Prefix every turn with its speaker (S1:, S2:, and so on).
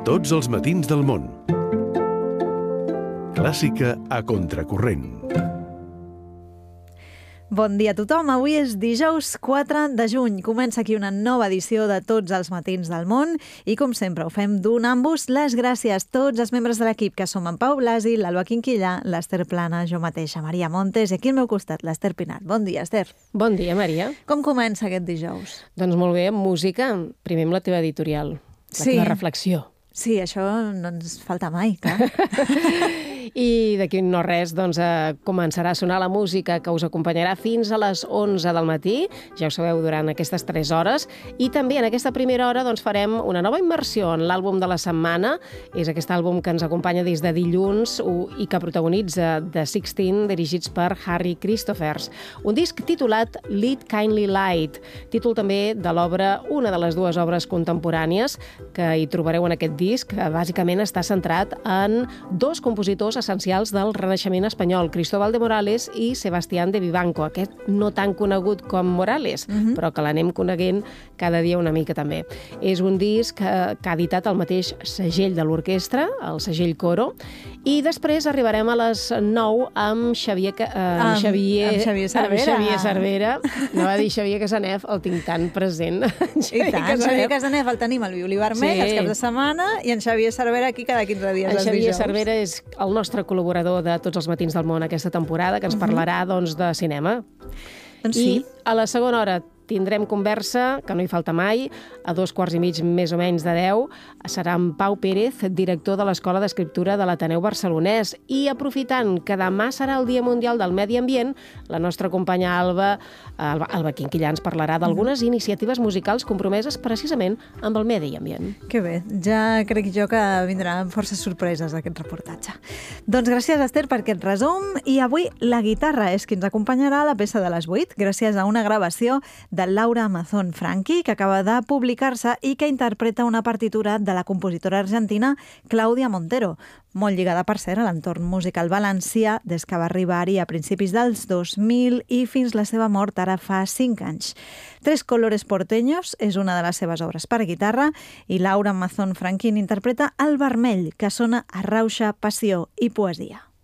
S1: Tots els matins del món. Clàssica a contracorrent.
S2: Bon dia a tothom. Avui és dijous 4 de juny. Comença aquí una nova edició de Tots els matins del món i, com sempre, ho fem donant-vos les gràcies tots els membres de l'equip, que som en Pau Blasi, l'Alba Quinquillà, l'Ester Plana, jo mateixa, Maria Montes, i aquí al meu costat, l'Ester Pinat. Bon dia, Ester.
S3: Bon dia, Maria.
S2: Com comença aquest dijous?
S3: Doncs molt bé, amb música. Primer amb la teva editorial, la teva reflexió.
S2: Sí, això no ens falta mai, clar.
S3: I d'aquí no res, doncs, començarà a sonar la música que us acompanyarà fins a les 11 del matí, ja ho sabeu, durant aquestes 3 hores, i també en aquesta primera hora doncs, farem una nova immersió en l'àlbum de la setmana. És aquest àlbum que ens acompanya des de dilluns i que protagonitza The 16, dirigits per Harry Christophers. Un disc titulat Lead Kindly Light, títol també de l'obra, una de les dues obres contemporànies que hi trobareu en aquest disc, que bàsicament està centrat en dos compositors essencials del Renaixement espanyol, Cristóbal de Morales i Sebastián de Vivanco, aquest no tan conegut com Morales, però que l'anem coneguent cada dia una mica també. És un disc que ha editat el mateix segell de l'orquestra, el segell Coro, i després arribarem a les 9 amb Xavier Cervera. No va dir Xavier Casanef, el tinc tan present.
S2: I tant, Xavier Casanef el tenim al violí vermell, els caps de setmana, i en Xavier Cervera aquí cada 15 dies, els dijous.
S3: En Xavier Cervera és el nostre col·laborador de Tots els matins del món aquesta temporada, que ens parlarà doncs, de cinema.
S2: Doncs sí.
S3: I a la segona hora tindrem conversa, que no hi falta mai, a 2:15 més o menys de 10, serà en Pau Pérez, director de l'Escola d'Escriptura de l'Ateneu Barcelonès. I aprofitant que demà serà el Dia Mundial del Medi Ambient, la nostra companya Alba Quinquillà ens parlarà d'algunes iniciatives musicals compromeses precisament amb el medi ambient.
S2: Que bé, ja crec jo que vindran forces sorpreses d'aquest reportatge. Doncs gràcies, Esther, per aquest resum. I avui la guitarra és qui ens acompanyarà a la peça de les 8, gràcies a una gravació de Laura Amazon Franqui, que acaba de publicar-se i que interpreta una partitura de la compositora argentina Clàudia Montero, molt lligada, per cert, a l'entorn musical valencià des que va arribar-hi a principis dels 2000 i fins la seva mort ara fa 5 anys. Tres colores porteños és una de les seves obres per a guitarra i Laura Amazon Franqui interpreta el vermell, que sona a rauxa, passió i poesia.